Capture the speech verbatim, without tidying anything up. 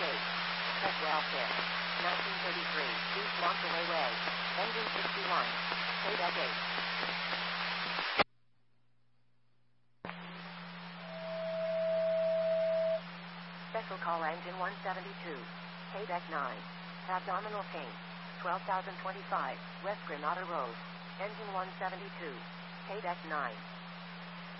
eight. Creswell Fair. nineteen thirty-three. East Monterey Way. Engine sixty-one. Quebec eight. Special call engine one seventy-two. Quebec nine. Abdominal pain. twelve thousand twenty-five. West Grenada Road. Engine one seventy-two. Quebec nine.